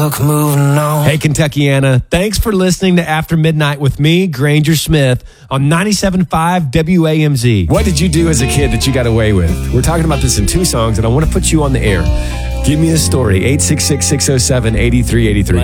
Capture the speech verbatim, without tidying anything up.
book, moving on. Hey, Kentuckiana, thanks for listening to After Midnight with me, Granger Smith, on ninety-seven point five W A M Z. What did you do as a kid that you got away with? We're talking about this in two songs, and I want to put you on the air. Give me a story, eight six six, six oh seven, eight three eight three.